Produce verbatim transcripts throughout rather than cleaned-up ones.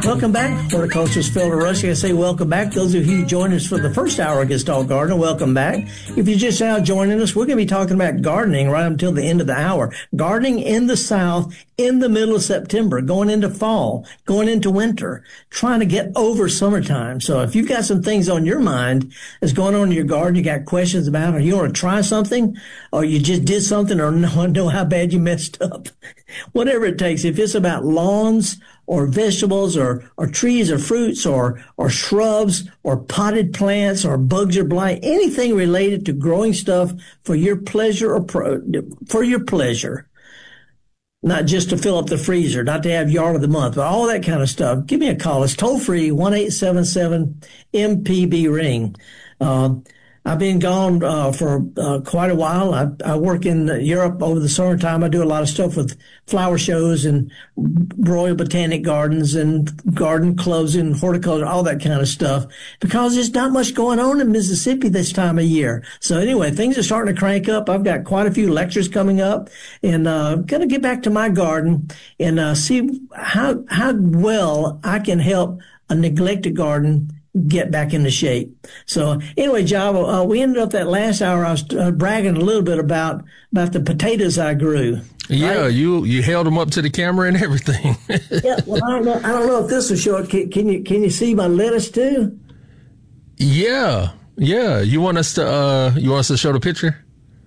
Welcome back, Horticulturist Phil DeRussy. I say welcome back. Those of you who joined us for the first hour of Gestalt Gardener, welcome back. If you're just now joining us, we're going to be talking about gardening right until the end of the hour. Gardening in the South in the middle of September, going into fall, going into winter, trying to get over summertime. So if you've got some things on your mind that's going on in your garden, you got questions about, or you want to try something, or you just did something, or know, know how bad you messed up, whatever it takes. If it's about lawns or vegetables or, or trees or fruits or, or shrubs or potted plants or bugs or blight, anything related to growing stuff for your pleasure or pro, for your pleasure. Not just to fill up the freezer, not to have yard of the month, but all that kind of stuff. Give me a call. It's toll free, one eight seven seven M P B ring. Uh, I've been gone uh, for uh, quite a while. I, I work in Europe over the summertime. I do a lot of stuff with flower shows and Royal Botanic Gardens and garden clubs and horticulture, all that kind of stuff, because there's not much going on in Mississippi this time of year. So anyway, things are starting to crank up. I've got quite a few lectures coming up, and uh, I'm going to get back to my garden and uh, see how how well I can help a neglected garden get back into shape. So anyway, Java, uh, we ended up that last hour. I was uh, bragging a little bit about about the potatoes I grew. Yeah, right? you you held them up to the camera and everything. Yeah, well, I don't know. I don't know if this will show it. Can, can you can you see my lettuce too? Yeah, yeah. You want us to uh you want us to show the picture?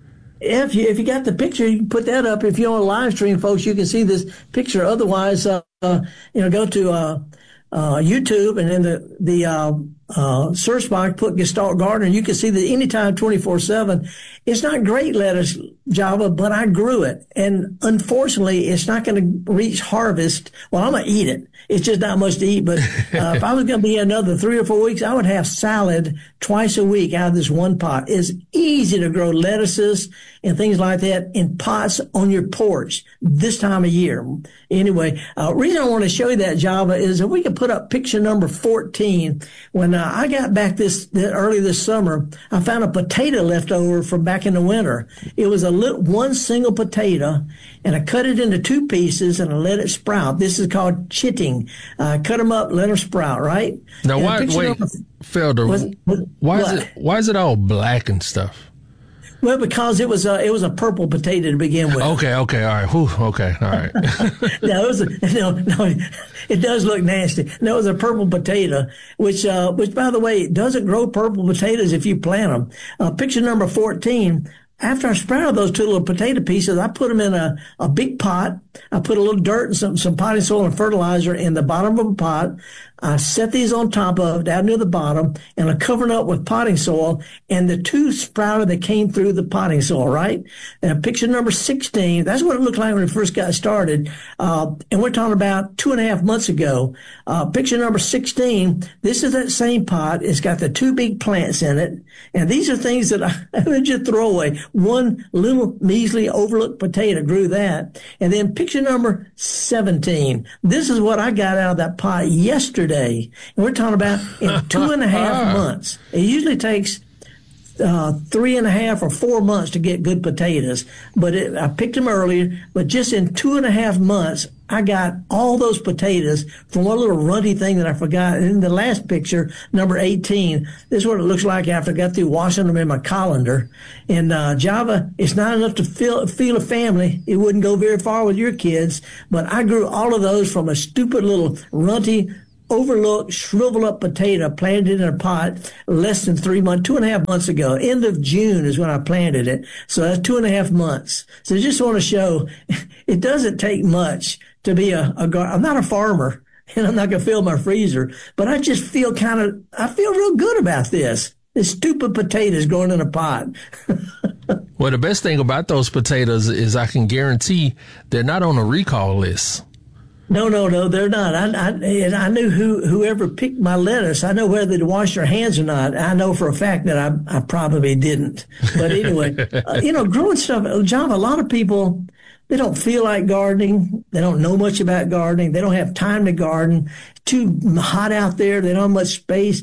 If you if you got the picture, you can put that up. If you're on live stream, folks, you can see this picture. Otherwise, uh, uh you know, go to uh. Uh, YouTube, and in the, the, uh, uh, search box, put Gestalt Gardener. You can see that anytime twenty-four seven. It's not great lettuce, Java, but I grew it. And unfortunately, it's not going to reach harvest. Well, I'm going to eat it. It's just not much to eat. But, uh, if I was going to be another three or four weeks, I would have salad twice a week out of this one pot. It's easy to grow lettuces and things like that in pots on your porch this time of year. Anyway, uh, reason I want to show you that, Java, is if we could put up picture number fourteen. When uh, I got back this, this early this summer, I found a potato left over from back in the winter. It was a little, one single potato, and I cut it into two pieces and I let it sprout. This is called chitting. Uh, cut them up, let them sprout, right? Now, and why, wait, Felder, was, was, why what? is it, why is it all black and stuff? Well, because it was a it was a purple potato to begin with. Okay, okay, all right. Whew, okay, all right. no, it was a, no, no. It does look nasty. No, it was a purple potato, which uh, which by the way doesn't grow purple potatoes if you plant them. Uh, picture number fourteen. After I sprouted those two little potato pieces, I put them in a, a big pot. I put a little dirt and some, some potting soil and fertilizer in the bottom of a pot. I set these on top of, down near the bottom, and I covered up with potting soil, and the two sprouted that came through the potting soil, right? And picture number sixteen, that's what it looked like when it first got started. Uh, and we're talking about two and a half months ago. Uh, picture number sixteen, this is that same pot. It's got the two big plants in it. And these are things that I, I would just throw away. One little measly overlooked potato grew that. And then picture number seventeen, this is what I got out of that pot yesterday. And we're talking about in two and a half months. It usually takes uh, three and a half or four months to get good potatoes. But it, I picked them earlier. But just in two and a half months, I got all those potatoes from one little runty thing that I forgot. And in the last picture, number eighteen, this is what it looks like after I got through washing them in my colander. And uh, Java, it's not enough to fill, fill a family. It wouldn't go very far with your kids. But I grew all of those from a stupid little runty, overlooked, shriveled up potato planted in a pot less than three months, two and a half months ago. End of June is when I planted it. So that's two and a half months. So I just want to show it doesn't take much to be a, a gar- I'm not a farmer, and I'm not going to fill my freezer, but I just feel kind of, I feel real good about this. This stupid potatoes growing in a pot. Well, the best thing about those potatoes is I can guarantee they're not on a recall list. No, no, no, they're not. I, I, and I knew who, whoever picked my lettuce. I know whether to wash their hands or not. I know for a fact that I, I probably didn't. But anyway, uh, you know, growing stuff, John, a lot of people, they don't feel like gardening. They don't know much about gardening. They don't have time to garden. It's too hot out there. They don't have much space.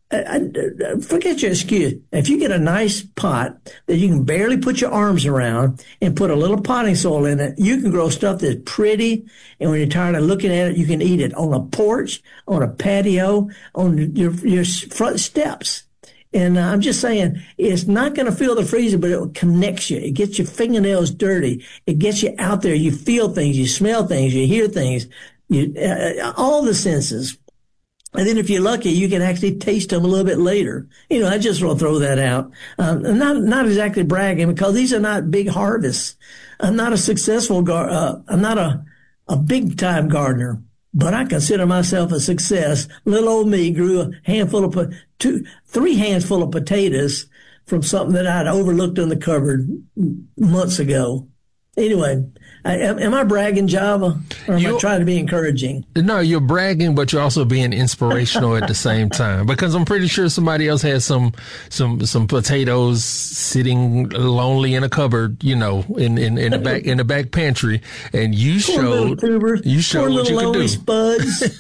I, I, forget your excuse. If you get a nice pot that you can barely put your arms around and put a little potting soil in it, you can grow stuff that's pretty. And when you're tired of looking at it, you can eat it on a porch, on a patio, on your, your front steps. And uh, I'm just saying, it's not going to fill the freezer, but it connects you. It gets your fingernails dirty. It gets you out there. You feel things, you smell things, you hear things, you, uh, all the senses. And then if you're lucky, you can actually taste them a little bit later. You know, I just want to throw that out. Um, not, not exactly bragging, because these are not big harvests. I'm not a successful, gar- uh, I'm not a, a big time gardener, but I consider myself a success. Little old me grew a handful of, po- two, three hands full of potatoes from something that I'd overlooked in the cupboard months ago. Anyway, I, am, am I bragging, Java, or am you, I trying to be encouraging? No, you're bragging, but you're also being inspirational at the same time, because I'm pretty sure somebody else has some some some potatoes sitting lonely in a cupboard, you know, in in, in the back in the back pantry, and you Poor showed tubers, you showed Poor what you little could do. Spuds.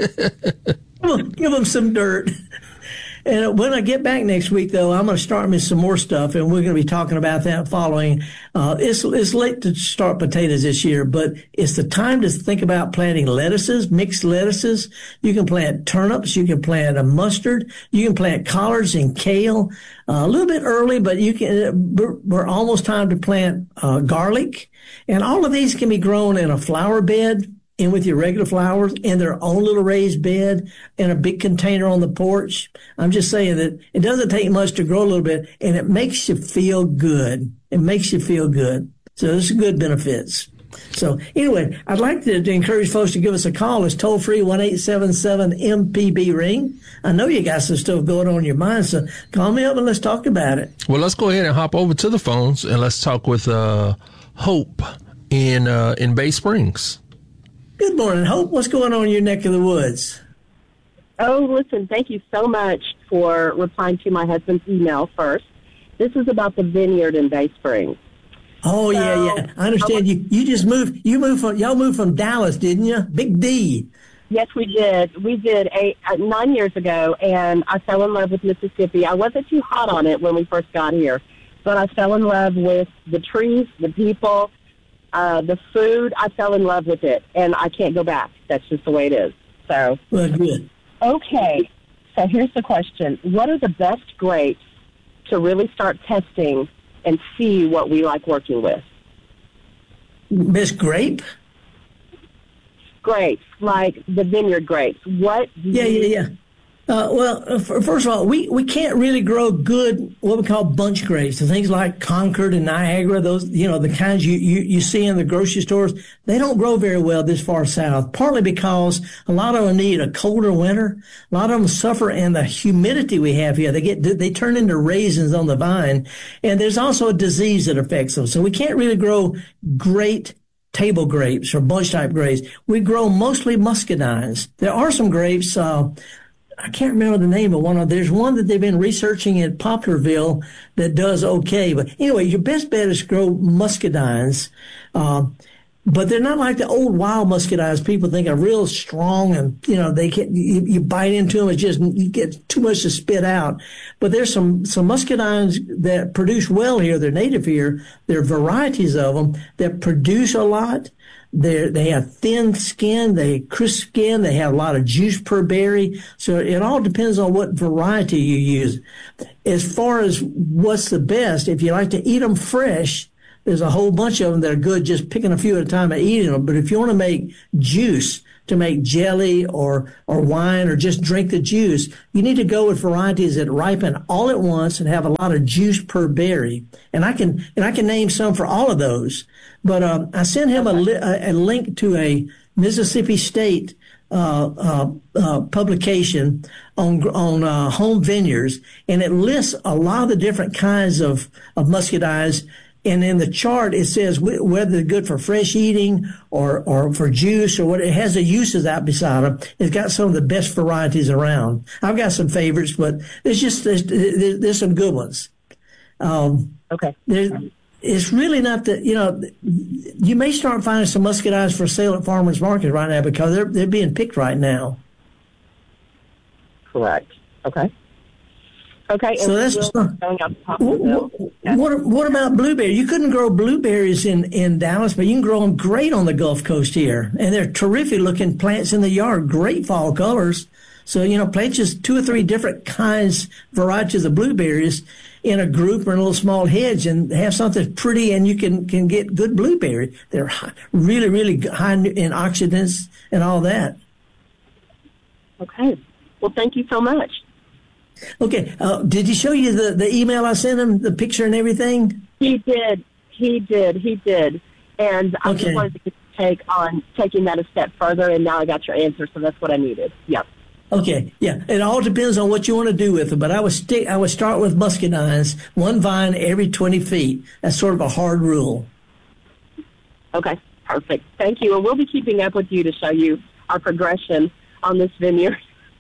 Give them some dirt. And when I get back next week, though, I'm going to start me some more stuff, and we're going to be talking about that following. Uh, it's, it's late to start potatoes this year, but it's the time to think about planting lettuces, mixed lettuces. You can plant turnips. You can plant a mustard. You can plant collards and kale. Uh, a little bit early, but you can, we're, we're almost time to plant uh, garlic. And all of these can be grown in a flower bed, in with your regular flowers, in their own little raised bed, in a big container on the porch. I'm just saying that it doesn't take much to grow a little bit, and it makes you feel good. It makes you feel good. So there's some good benefits. So anyway, I'd like to, to encourage folks to give us a call. It's toll free, one eight seven seven M P B ring. I know you got some stuff going on in your mind, so call me up and let's talk about it. Well, let's go ahead and hop over to the phones, and let's talk with uh, Hope in uh, in Bay Springs. Good morning, Hope. What's going on in your neck of the woods? Oh, listen, thank you so much for replying to my husband's email first. This is about the vineyard in Bay Springs. Oh, so, yeah, yeah. I understand. You you just moved, you moved from, y'all moved from Dallas, didn't you? Big D. Yes, we did. We did eight, uh, nine years ago, and I fell in love with Mississippi. I wasn't too hot on it when we first got here, but I fell in love with the trees, the people, Uh, the food. I fell in love with it, and I can't go back. That's just the way it is. So, well, good. Okay, so here's the question. What are the best grapes to really start testing and see what we like working with? Best grape? Grapes, like the vineyard grapes. What? Yeah, yeah, yeah. Uh, well, first of all, we, we can't really grow good, what we call bunch grapes. So things like Concord and Niagara, those, you know, the kinds you, you, you see in the grocery stores, they don't grow very well this far south, partly because a lot of them need a colder winter. A lot of them suffer in the humidity we have here. They get, they turn into raisins on the vine. And there's also a disease that affects them. So we can't really grow great table grapes or bunch type grapes. We grow mostly muscadines. There are some grapes, uh, I can't remember the name of one of them. There's one that they've been researching at Poplarville that does okay. But anyway, your best bet is to grow muscadines. Uh, but they're not like the old wild muscadines people think are real strong and, you know, they can you, you bite into them. It's just, you get too much to spit out. But there's some, some muscadines that produce well here. They're native here. There are varieties of them that produce a lot. They they have thin skin, they have crisp skin, they have a lot of juice per berry. So it all depends on what variety you use. As far as what's the best, if you like to eat them fresh, there's a whole bunch of them that are good just picking a few at a time and eating them. But if you want to make juice, to make jelly or or wine or just drink the juice, you need to go with varieties that ripen all at once and have a lot of juice per berry. And I can and I can name some for all of those. But um, I sent him a, li- a link to a Mississippi State uh, uh, uh, publication on on uh, home vineyards, and it lists a lot of the different kinds of of muscadines. And in the chart, it says whether they're good for fresh eating or, or for juice or what. It has the uses out beside them. It's got some of the best varieties around. I've got some favorites, but there's just there's, there's some good ones. Um, okay. There's, it's really not that, you know, you may start finding some muscadines for sale at farmers market right now because they're they're being picked right now. Correct. Okay. Okay. So that's we'll not, going up top what, what, what about blueberry? You couldn't grow blueberries in, in Dallas, but you can grow them great on the Gulf Coast here. And they're terrific looking plants in the yard, great fall colors. So, you know, plant just two or three different kinds, varieties of blueberries in a group or in a little small hedge and have something pretty, and you can, can get good blueberry. They're high, really, really high in oxidants and all that. Okay. Well, thank you so much. Okay. Uh, did he show you the, the email I sent him, the picture and everything? He did. He did. He did. And I Okay. just wanted to take on taking that a step further, and now I got your answer, so that's what I needed. Yep. Okay, yeah, it all depends on what you want to do with it. But I would stick. I would start with muscadines, one vine every twenty feet. That's sort of a hard rule. Okay, perfect. Thank you. And we'll be keeping up with you to show you our progression on this vineyard.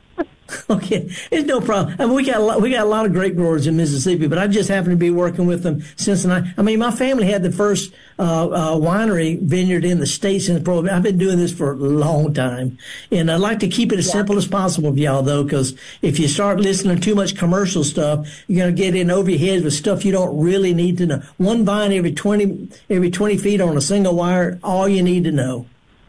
Okay, it's no problem. I mean, we got a lot, we got a lot of grape growers in Mississippi, but I just happen to be working with them since the I mean, my family had the first uh, uh, winery vineyard in the States in the prohibition. I've been doing this for a long time, and I'd like to keep it as yeah. simple as possible for y'all, though, because if you start listening to too much commercial stuff, you're gonna get in over your head with stuff you don't really need to know. One vine every twenty every twenty feet on a single wire, all you need to know.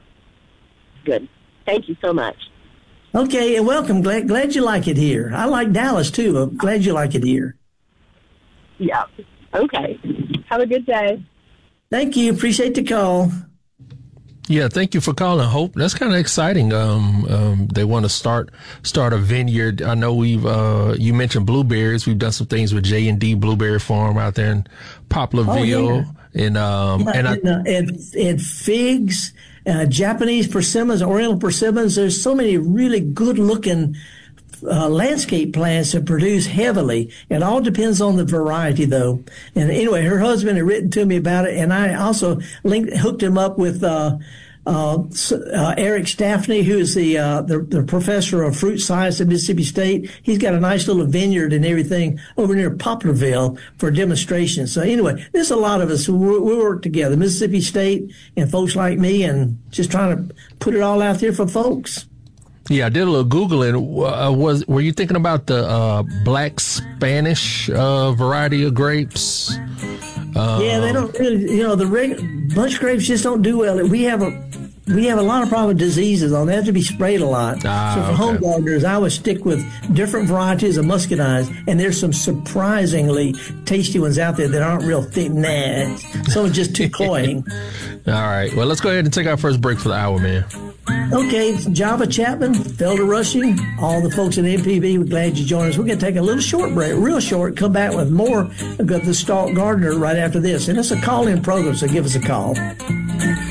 Good. Thank you so much. Okay, and welcome. Glad glad you like it here. I like Dallas, too. I'm glad you like it here. Yeah. Okay. Have a good day. Thank you. Appreciate the call. Yeah, thank you for calling, Hope. That's kind of exciting. Um, um, they want to start start a vineyard. I know we've uh, you mentioned blueberries. We've done some things with J and D Blueberry Farm out there in Poplarville, oh, yeah. and um, yeah, and, and, I, uh, and and figs. Uh, Japanese persimmons, Oriental persimmons. There's so many really good-looking uh, landscape plants that produce heavily. It all depends on the variety, though. And anyway, her husband had written to me about it, and I also linked, hooked him up with uh, uh, uh, Eric Staffney, who is the, uh, the the professor of fruit science at Mississippi State. He's got a nice little vineyard and everything over near Poplarville for demonstrations. So anyway, there's a lot of us who we work together, Mississippi State and folks like me, and just trying to put it all out there for folks. Yeah, I did a little Googling. Uh, was were you thinking about the uh, black Spanish uh, variety of grapes? Um, yeah, they don't really, you know, the reg- bunch grapes just don't do well. We have a we have a lot of problem with diseases on. They have to be sprayed a lot. Ah, so for okay. home gardeners, I would stick with different varieties of muscadines, and there's some surprisingly tasty ones out there that aren't real thick. Nah, some are just too cloying. All right, well, let's go ahead and take our first break for the hour, man. Okay, Java Chapman, Felder Rushing, all the folks at M P B, we're glad you joined us. We're going to take a little short break, real short, come back with more of the Stalk Gardener right after this. And it's a call-in program, so give us a call.